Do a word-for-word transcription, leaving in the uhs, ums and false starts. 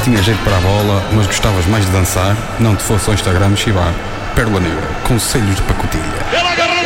tinha jeito para a bola, mas gostavas mais de dançar, não te fosse ao Instagram chivar. Pérola Negra, conselhos de pacotilha.